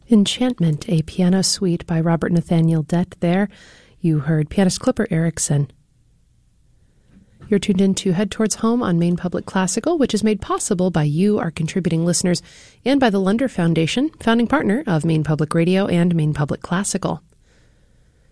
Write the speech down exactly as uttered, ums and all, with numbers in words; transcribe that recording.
Enchantment, a piano suite by Robert Nathaniel Dett there. You heard pianist Clipper Erickson. You're tuned in to Head Towards Home on Maine Public Classical, which is made possible by you, our contributing listeners, and by the Lunder Foundation, founding partner of Maine Public Radio and Maine Public Classical.